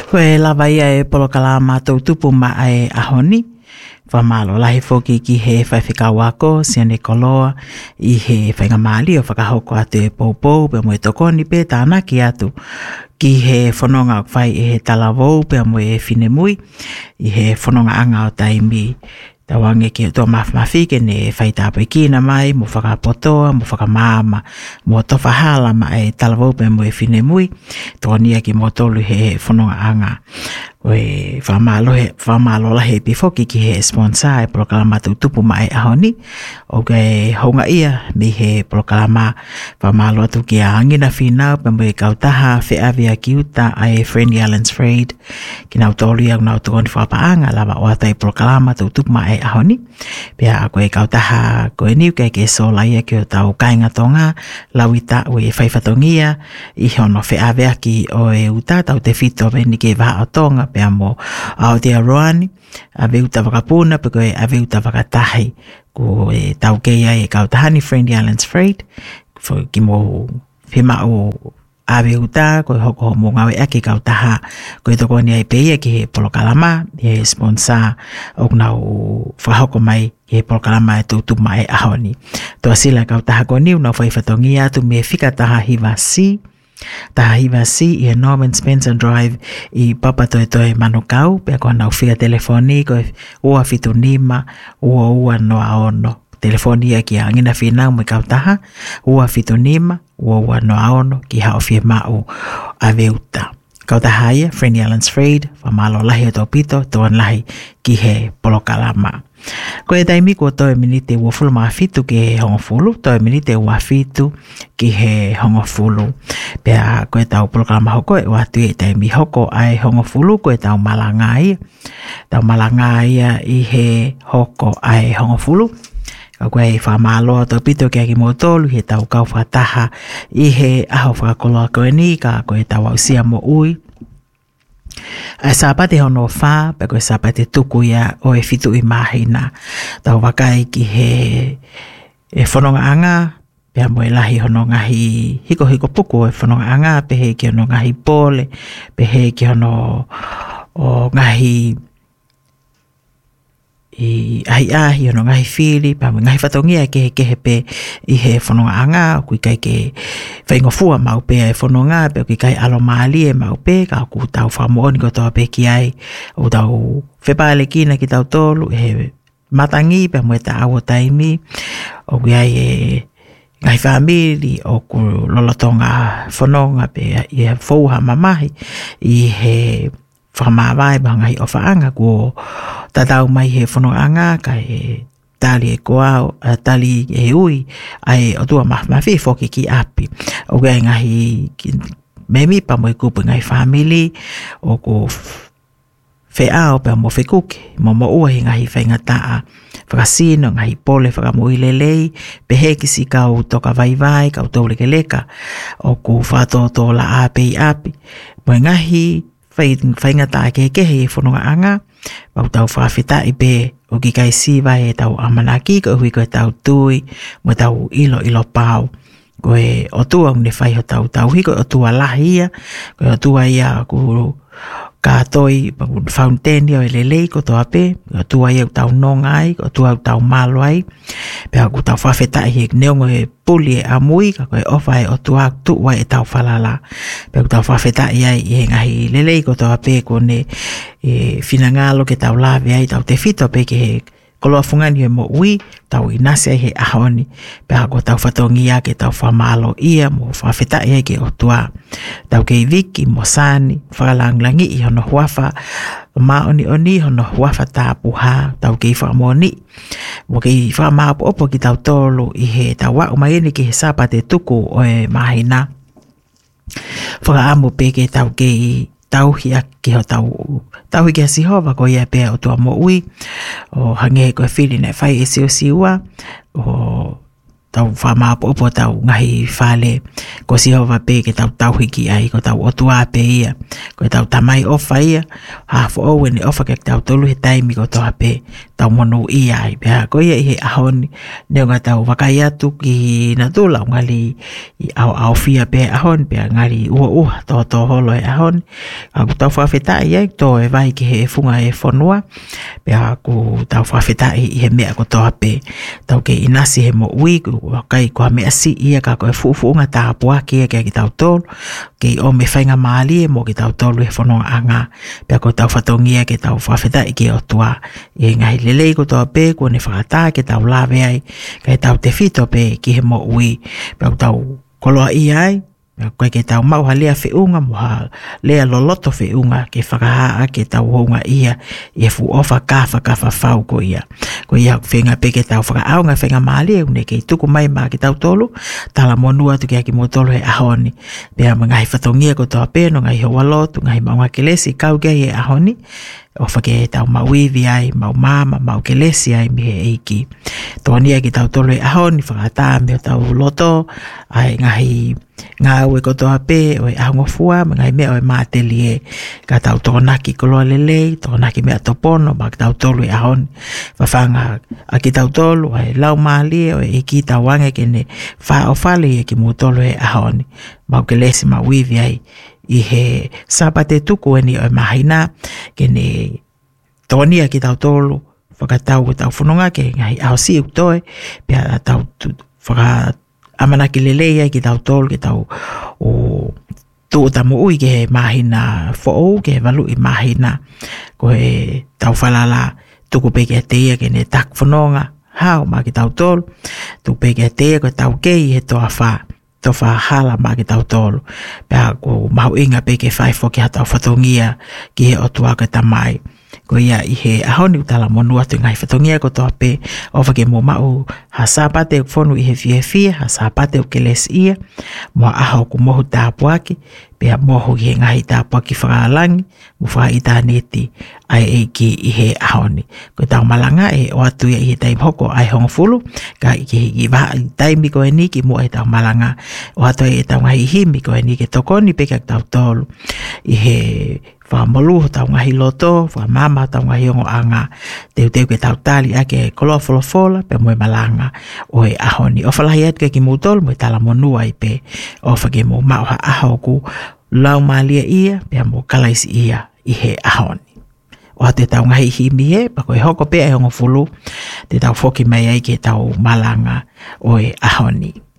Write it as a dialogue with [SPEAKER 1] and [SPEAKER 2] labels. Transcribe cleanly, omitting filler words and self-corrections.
[SPEAKER 1] Koe lava ia e polokala mātou tupu ma e ahoni. Whamalo lahi foki ki he whaiwhika wako, siane koloa, i he whainga maali o whakahoko atu e poupou, pe mo e tokoni pe tānaki atu. Ki he whanonga whai e he talavou, pe mo e whinemui, i he whanonga anga o taimi. Tawange ki o mawhimawhike ne whaitāpoi kina mai, mo whakapotoa, mo whakamāma, mo towhahala ma e talavou pe mo e whinemui, tōnia ki mo tolu he whanonga anga. Oe whamalo lahe pifoki ki he sponsor e polokalama tupu ma e ahoni o ke honga ia mi he polokalama whamalo atu ki a angina whinau pa mo e kautaha whiawea ki uta ai Friendly Islands Trade ki nau tolu ia nau tukoni whapaanga lava o ata e polokalama tupu ma e ahoni pia koe kautaha koe niu ke sola ia ki o tau kainga tonga lauita o e whaifatongia i hono whiawea ki o e uta tau te whito veni ke vaha o tonga pe amo Aotearoa a veuta wakapuna pe koe a veuta wakatahi ko e tau keia e kautahani Friendly Islands Trade ki mo whima o a veuta koe hoko mo ngawe ake kautaha koe toko ni ai peia ki he polokalama he sponsor o nau whahoko mai he polokalama e tūtu mai ahoni toa sila kautaha ko niu nau whaifatongia tu me whikataha hiwa si Taha hiwa si i Norman Spencer Drive i Papatoetoe Manukau pia koha nau whia telefoni koe ua fitu nima ua noa ono telefoni ia ki a ngina whinau me kautaha ua fitu nima ua noa ono ki hao whia mau a veuta kautaha ia Friendly Islands Trade whamalo lahi o topito toan lahi ki he polokalama koe taimi ko toe minite ua fulu maa fitu ki he hongofulu, toe minite ua fitu ki he hongofulu. Pea koe tau polokalama hoko e watu e taimi hoko ai hongofulu koe tau malangai. Tau malangai i he hoko ai hongofulu. Koe whamaloa tau pito kia ki motolu he tau kau whataha i he aho whakakoloa koe ni ka koe tau ausia mo ui. A sapate hono wha, pe koe sapate tuku ia o e fitu i mahina. Tau wakai ki he whanonga anga, pe amo e lahi hono ngahi hiko puku e whanonga anga, pe he ki hono ngahi pole, pe he ki hono ngahi i ahi hono ngahi whiri, pa ngahi whatongia ke he pe i he whanonga anga, kui kai ke whaingofua mau pe e whanonga, pe kui kai alo maali e mau pe, ka ku tau whamooni ko toa pe ki ai, o tau whepaale kina ki tau tolu, he matangi, pe mo e ta awo taimi, o kui ai e ngai whamiri, o ku lolotonga whanonga, pe i he fauha mamahi, i he whamawai bangai o whaanga ko tatau mai he whanonga ka he tali e koao, tali e ui ai o tua mahmafi foki ki api o gai ngahi memi pa mo i kupu ngai family o ko wheao pa mo whekuke mo ua hi ngahi whaingataa whakasino ngahi pole whakamui lelei pe he kisi kau toka vai kau tōleke leka o ko whatoto la api mo ngahi whaingata ke he whanonga anga, pau tau whawhita i pe o ki kai siwa e tau amanaki ko hui koe tau tui, mo tau ilo pau. Koe o tua une whai ho tau hiko o tua lahia, koe o tua ia ku kātoi fountain o elelei ko toa pe, o tua ia tau nongai, o tua tau maluai, pe aku tau whawhita i neongo e puli e amui, ka koe ofa e o tua tuwa e tau whalala. Pe aku tau whawhita i ai i ngahi lelei ko toa pe ko ne whinangalo ke tau lawe ai tau te whito pe ke he koloa fungani e mo ui, tau inase he ahoni, pe ako tau whatongi ia ke tau whamalo ia, mo whawhita ia ke o tua. Tau kei wiki, mo sani, whakalanglangi i hono huafa, maoni hono huafa tāpuha, tau kei whamoni, mo kei whamaapo opo ki tau tolu i he tau wau maini ki he sapate tuku o e mahina. Whakaamu pe ke tau kei tauhia ki ho tauhi ki a sihova ko ia pēa o tua mo ui o hange ko e whiri nei whai e siua o tau whamaapo opo tau ngahi whale ko sihova pē ke tauhi ki ai ko tau o tua pē ia ko tau tamai ofa ia hafo o wene ofa ke tau tolu he taimi ko toha pē tau monu i ai pia ko ia i ahoni ne nga tau wakai atu ki na tula ngali i au fia pe ahon pe ngali u to holo e ahon a tau whawheta i to e vai ki he funga e whanua pe ku tau whawheta i he mea ko toa pe tau ke inasi he mo ui kai ko me asi ia ka ko e fufunga ta pua ki ki tau tol ke o me whainga maali mo ki tau tolu e whanua anga pe ko tau whatongia ke tau whawheta i ki o tua e ngai lelei ko toa pe ko ne whakata ke tau lawe ai kai tau te fito pe ki he mo ui pe tau koloa i ai koe ke tau mau ha lea whiunga mo ha lea loloto whiunga ke whakahaa ke tau honga ia e fu ofa ka whau ko ia whenga pe ke tau whakaaunga whenga maali e une ke tuku mai ma ke tau tolu tala monua tu ke aki mo tolu he ahoni pea mga hi whatongia ko toa pe no ngai hoa lotu ngai maunga kelesi kau ke he ahoni o whake tau mauivi ai, mau mama, mau kelesi ai mi he eiki. Tōnia ki tau tolu e ahoni, whakata me o tau loto, ai ngahi ngā ue kotoa pe, o e ahongofua, ngai mea o e māteli e, ka tau tōnaki koloa lelei, tōnaki mea topono, ma ki tau tolu e ahoni. Whawhanga a ki tau tolu, ai lau māli o e ki tau wange kene wha o whale e ki mu tolu e ahoni. Mau kelesi mauivi ai, i he sapate tuku eni o mahina kene tonia ki tau tolu whakatau ko tau whanonga ke ngai ao si uktoe pia tau whaka amana ki lelei ki tau tolu ki tau o tūtamu ui ke mahina fo'ou ke walu i mahina ko he tau whalala tuku peke teia kene tak whanonga hao ma ki tau tolu tuku peke teia ko tau kei he toa wha to fa hala ma ki tau tolu pea ko mau inga pe ke whai fo ki hatau whatongia ki he otua ka tamai ko ia i he ahoni utala monua tu ngai whatongia ko toa pe o whake mo mau ha sapate u whonu i he fie ha sapate u keles ia mo aho ku mohu tāpuaki pea mohu i he ngahi tāpuaki whakaalangi mo whaita neti ai eiki i he ahoni ko tau malanga e o atu ia i he taim hoko ai hongfulu ka i ki waha i taimi ko e niki mo e tau malanga o atu e tau ngahi himi ko e niki tokoni peka tau tolu i he whamolu tau ngahi loto whamama tau ngahi ongo anga teu ke tau tali ake koloa folofola pe moe malanga o e ahoni o whalahi atu ke ki mutol mo e tala monua i pe o whake mo mauha aho ku lau malia ia pe mo kalaisi ia i he ahoni o te tau ngahi himi he pa koe hoko pe e hongo fulu te tau foki mai ai ke tau malanga o e ahoni